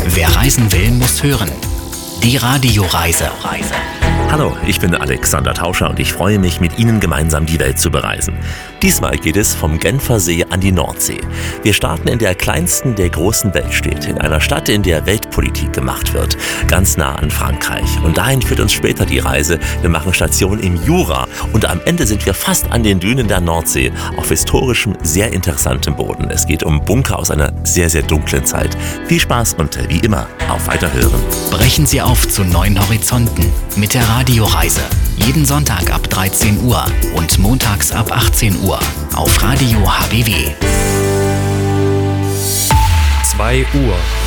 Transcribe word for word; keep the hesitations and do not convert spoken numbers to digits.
Wer reisen will, muss hören. Die Radioreise. Hallo, ich bin Alexander Tauscher und ich freue mich, mit Ihnen gemeinsam die Welt zu bereisen. Diesmal geht es vom Genfersee an die Nordsee. Wir starten in der kleinsten der großen Weltstädte, in einer Stadt, in der Weltpolitik gemacht wird, ganz nah an Frankreich. Und dahin führt uns später die Reise. Wir machen Station im Jura und am Ende sind wir fast an den Dünen der Nordsee, auf historischem, sehr interessantem Boden. Es geht um Bunker aus einer sehr, sehr dunklen Zeit. Viel Spaß und wie immer, auf Weiterhören. Brechen Sie auf zu neuen Horizonten mit der Radioreise. Jeden Sonntag ab dreizehn Uhr und montags ab achtzehn Uhr auf Radio H B W. zwei Uhr.